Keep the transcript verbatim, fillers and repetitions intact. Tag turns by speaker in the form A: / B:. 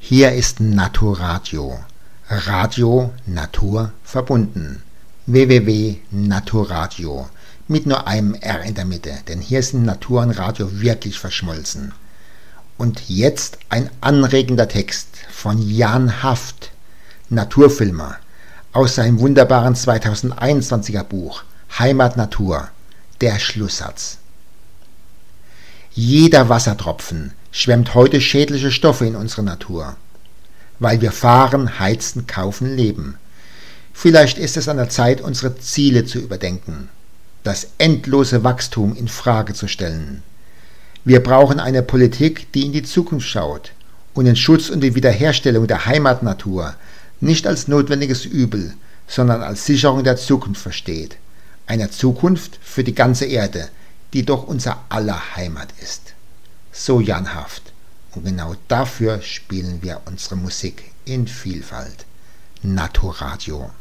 A: Hier ist Naturradio. Radio Natur verbunden. w w w punkt naturradio. Mit nur einem R in der Mitte, denn hier sind Natur und Radio wirklich verschmolzen. Und jetzt ein anregender Text von Jan Haft, Naturfilmer, aus seinem wunderbaren zweitausendeinundzwanziger Buch Heimat Natur, der Schlusssatz. Jeder Wassertropfen schwemmt heute schädliche Stoffe in unsere Natur, weil wir fahren, heizen, kaufen, leben. Vielleicht ist es an der Zeit, unsere Ziele zu überdenken, das endlose Wachstum in Frage zu stellen. Wir brauchen eine Politik, die in die Zukunft schaut und den Schutz und die Wiederherstellung der Heimatnatur nicht als notwendiges Übel, sondern als Sicherung der Zukunft versteht. Einer Zukunft für die ganze Erde, die doch unser aller Heimat ist. So Jan Haft. Und genau dafür spielen wir unsere Musik in Vielfalt. Naturradio.